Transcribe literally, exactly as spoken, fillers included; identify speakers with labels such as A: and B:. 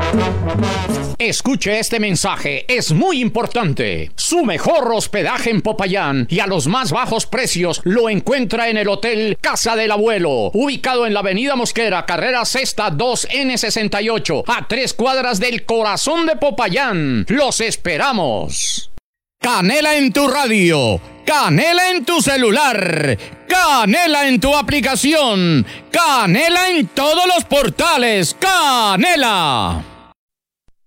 A: Escuche este mensaje, es muy importante. Su mejor hospedaje en Popayán y a los más bajos precios lo encuentra en el Hotel Casa del Abuelo, ubicado en la avenida Mosquera, carrera sexta dos N sesenta y ocho, a tres cuadras del corazón de Popayán. ¡Los esperamos! Canela en tu radio, Canela en tu celular, Canela en tu aplicación, Canela en todos los portales, Canela.